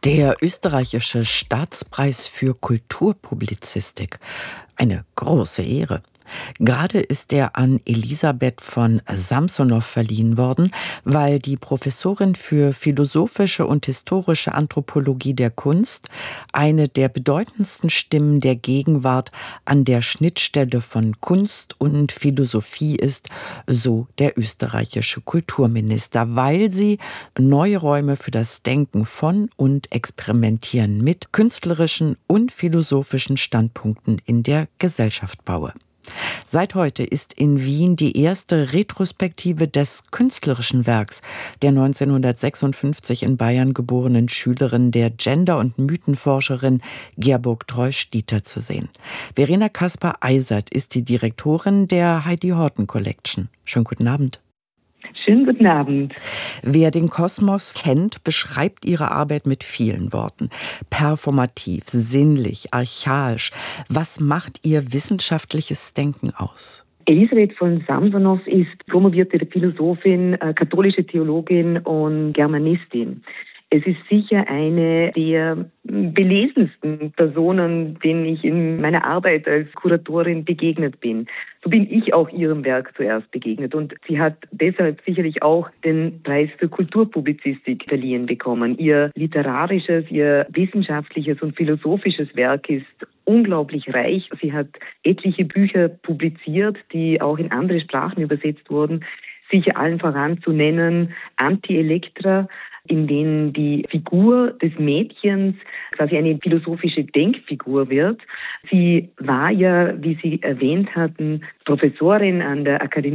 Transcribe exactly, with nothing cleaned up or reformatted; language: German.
Der österreichische Staatspreis für Kulturpublizistik. Eine große Ehre. Gerade ist er an Elisabeth von Samsonow verliehen worden, weil die Professorin für philosophische und historische Anthropologie der Kunst eine der bedeutendsten Stimmen der Gegenwart an der Schnittstelle von Kunst und Philosophie ist, so der österreichische Kulturminister, weil sie neue Räume für das Denken von und Experimentieren mit künstlerischen und philosophischen Standpunkten in der Gesellschaft baue. Seit heute ist in Wien die erste Retrospektive des künstlerischen Werks der neunzehnhundertsechsundfünfzig in Bayern geborenen Schülerin der Gender- und Mythenforscherin Gerburg Treu-Stieter zu sehen. Verena Kasper-Eisert ist die Direktorin der Heidi Horten Collection. Schönen guten Abend. Schönen guten Abend. Wer den Kosmos kennt, beschreibt ihre Arbeit mit vielen Worten. Performativ, sinnlich, archaisch. Was macht ihr wissenschaftliches Denken aus? Elisabeth von Samsonow ist promovierte Philosophin, katholische Theologin und Germanistin. Es ist sicher eine der belesensten Personen, denen ich in meiner Arbeit als Kuratorin begegnet bin. So bin ich auch ihrem Werk zuerst begegnet. Und sie hat deshalb sicherlich auch den Preis für Kulturpublizistik verliehen bekommen. Ihr literarisches, ihr wissenschaftliches und philosophisches Werk ist unglaublich reich. Sie hat etliche Bücher publiziert, die auch in andere Sprachen übersetzt wurden. Sicher allen voran zu nennen Anti-Elektra, in denen die Figur des Mädchens quasi eine philosophische Denkfigur wird. Sie war ja, wie Sie erwähnt hatten, Professorin an der Akademie